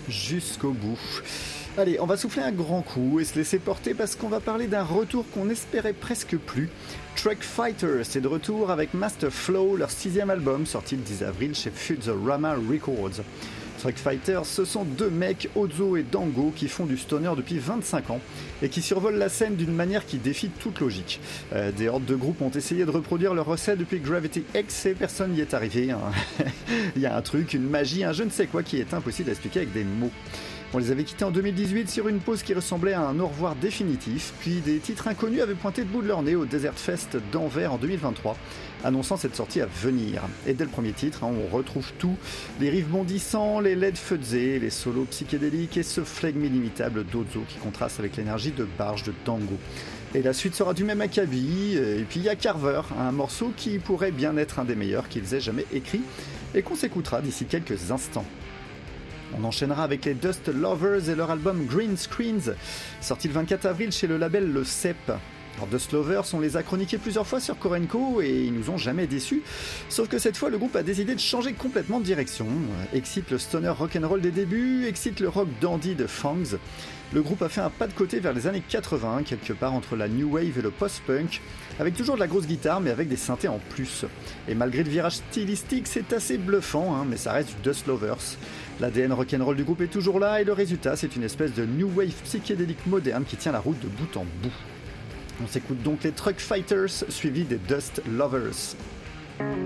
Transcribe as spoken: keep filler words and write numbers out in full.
jusqu'au bout. Allez, on va souffler un grand coup et se laisser porter parce qu'on va parler d'un retour qu'on espérait presque plus. Truck Fighters est de retour avec Master Flow, leur sixième album sorti le dix avril chez Futurama Records. Truck Fighters, ce sont deux mecs, Ozo et Dango, qui font du stoner depuis vingt-cinq ans et qui survolent la scène d'une manière qui défie toute logique. Euh, des hordes de groupes ont essayé de reproduire leur recette depuis Gravity X et personne n'y est arrivé. Hein. Il y a un truc, une magie, un je ne sais quoi qui est impossible à expliquer avec des mots. On les avait quittés en deux mille dix-huit sur une pause qui ressemblait à un au revoir définitif, puis des titres inconnus avaient pointé le bout de leur nez au Desert Fest d'Anvers en deux mille vingt-trois, annonçant cette sortie à venir. Et dès le premier titre, hein, on retrouve tout, les riffs bondissants, les L E D fuzzés, les solos psychédéliques et ce flegme inimitable d'Ozo qui contraste avec l'énergie de Barge de Dango. Et la suite sera du même acabit, et puis il y a Carver, un morceau qui pourrait bien être un des meilleurs qu'ils aient jamais écrit, et qu'on s'écoutera d'ici quelques instants. On enchaînera avec les Dust Lovers et leur album Green Screens, sorti le vingt-quatre avril chez le label Le C E P. Alors Dust Lovers, on les a chroniqués plusieurs fois sur Korenko et ils nous ont jamais déçus. Sauf que cette fois, le groupe a décidé de changer complètement de direction. Excite le stoner rock'n'roll des débuts, excite le rock dandy de Fangs. Le groupe a fait un pas de côté vers les années quatre-vingts, quelque part entre la new wave et le post-punk, avec toujours de la grosse guitare mais avec des synthés en plus. Et malgré le virage stylistique, c'est assez bluffant, hein, mais ça reste du Dust Lovers. L'A D N rock'n'roll du groupe est toujours là et le résultat, c'est une espèce de new wave psychédélique moderne qui tient la route de bout en bout. On s'écoute donc les Truck Fighters suivis des Dust Lovers.